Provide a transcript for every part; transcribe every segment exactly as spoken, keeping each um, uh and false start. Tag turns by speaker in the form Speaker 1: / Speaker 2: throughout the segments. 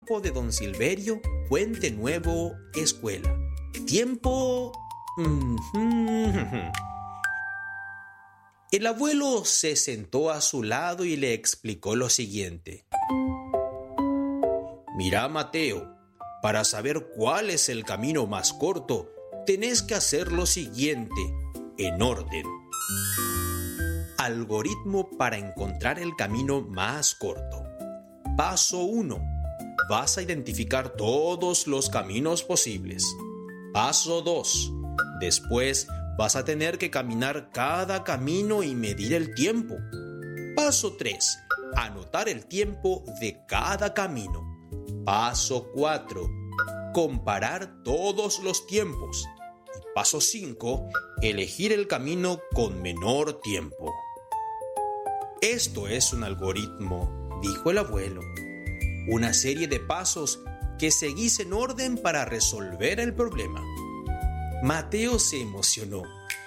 Speaker 1: campo de Don Silverio, Puente Nuevo, escuela. Tiempo... El abuelo se sentó a su lado y le explicó lo siguiente. Mira, Mateo, para saber cuál es el camino más corto, tenés que hacer lo siguiente, en orden. Algoritmo para encontrar el camino más corto. Paso uno. Vas a identificar todos los caminos posibles. Paso dos. Después vas a tener que caminar cada camino y medir el tiempo. Paso tres. Anotar el tiempo de cada camino. Paso cuatro. Comparar todos los tiempos. Y paso cinco. Elegir el camino con menor tiempo. Esto es un algoritmo, dijo el abuelo. Una serie de pasos que seguís en orden para resolver el problema. Mateo se emocionó.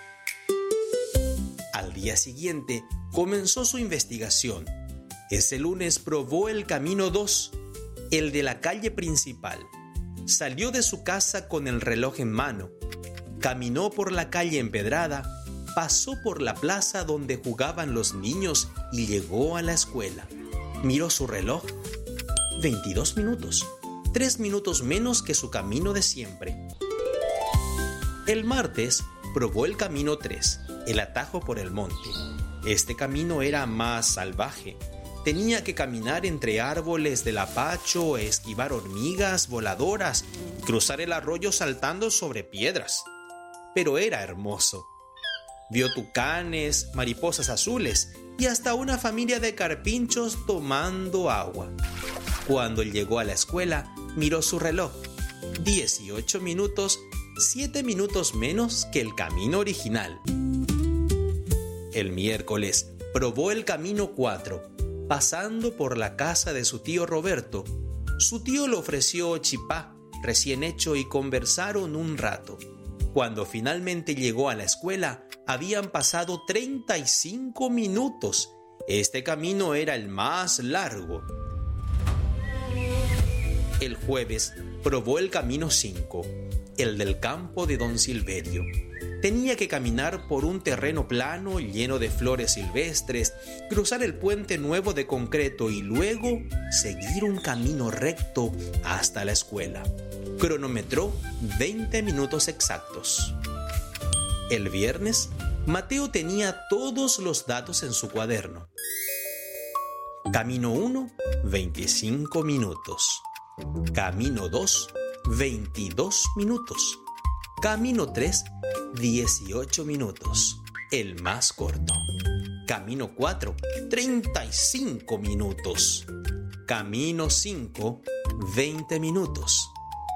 Speaker 1: Al día siguiente comenzó su investigación. Ese lunes probó el camino dos, el de la calle principal. Salió de su casa con el reloj en mano. Caminó por la calle empedrada, pasó por la plaza donde jugaban los niños y llegó a la escuela. Miró su reloj. veintidós minutos. Tres minutos menos que su camino de siempre. El martes probó el camino tres, el atajo por el monte. Este camino era más salvaje. Tenía que caminar entre árboles del apacho, esquivar hormigas voladoras, cruzar el arroyo saltando sobre piedras. Pero era hermoso. Vio tucanes, mariposas azules y hasta una familia de carpinchos tomando agua. Cuando llegó a la escuela, miró su reloj. dieciocho minutos, siete minutos menos que el camino original. El miércoles probó el camino cuatro, pasando por la casa de su tío Roberto. Su tío le ofreció chipá recién hecho y conversaron un rato. Cuando finalmente llegó a la escuela, habían pasado treinta y cinco minutos. Este camino era el más largo. El jueves probó el camino cinco, el del campo de Don Silverio. Tenía que caminar por un terreno plano lleno de flores silvestres, cruzar el puente nuevo de concreto y luego seguir un camino recto hasta la escuela. Cronometró veinte minutos exactos. El viernes, Mateo tenía todos los datos en su cuaderno. Camino uno, veinticinco minutos. Camino dos, veintidós minutos. Camino tres, dieciocho minutos, el más corto. Camino cuatro, treinta y cinco minutos. Camino cinco, veinte minutos.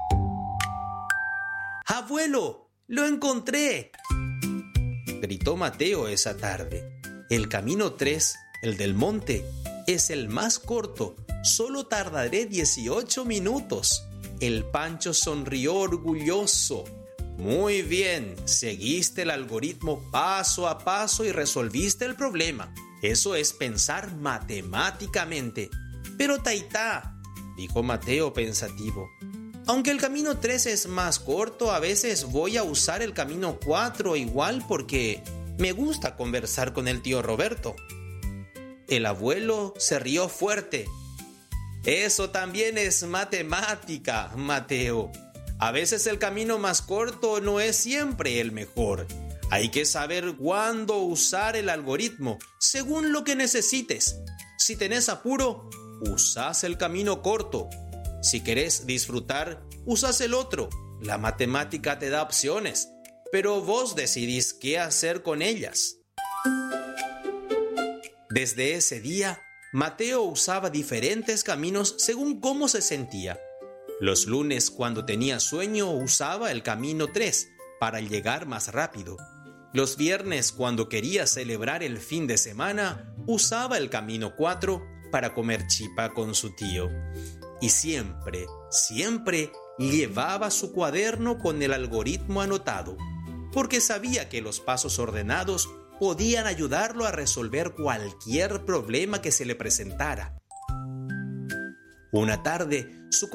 Speaker 1: ¡Abuelo! ¡Lo encontré!, gritó Mateo esa tarde. El camino tres, el del monte, es el más corto. Solo tardaré dieciocho minutos. El Pancho sonrió orgulloso. Muy bien, seguiste el algoritmo paso a paso y resolviste el problema. Eso es pensar matemáticamente. Pero Taitá, dijo Mateo pensativo, aunque el camino tres es más corto, a veces voy a usar el camino cuatro igual porque me gusta conversar con el tío Roberto. El abuelo se rió fuerte. Eso también es matemática, Mateo. A veces el camino más corto no es siempre el mejor. Hay que saber cuándo usar el algoritmo según lo que necesites. Si tenés apuro, usás el camino corto. Si querés disfrutar, usás el otro. La matemática te da opciones, pero vos decidís qué hacer con ellas. Desde ese día, Mateo usaba diferentes caminos según cómo se sentía. Los lunes, cuando tenía sueño, usaba el camino tres para llegar más rápido. Los viernes, cuando quería celebrar el fin de semana, usaba el camino cuatro para comer chipa con su tío. Y siempre, siempre llevaba su cuaderno con el algoritmo anotado, porque sabía que los pasos ordenados podían ayudarlo a resolver cualquier problema que se le presentara. Una tarde, su